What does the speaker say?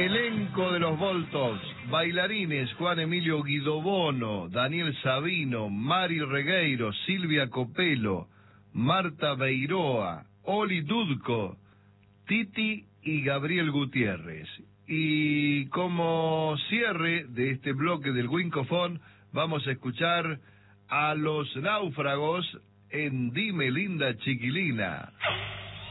Elenco de los Voltos, bailarines Juan Emilio Guidobono, Daniel Sabino, Mari Regueiro, Silvia Copelo, Marta Beiroa, Oli Dudco, Titi y Gabriel Gutiérrez. Y como cierre de este bloque del Wincofón, vamos a escuchar a Los Náufragos en Dime Linda Chiquilina.